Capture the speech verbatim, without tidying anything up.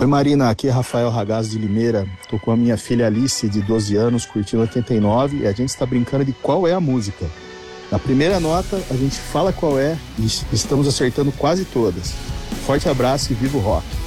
Oi Marina, aqui é Rafael Ragazzo de Limeira. Tô com a minha filha Alice, de doze anos, curtindo oitenta e nove, e a gente está brincando de qual é a música. Na primeira nota, a gente fala qual é e estamos acertando quase todas. Forte abraço e viva o rock!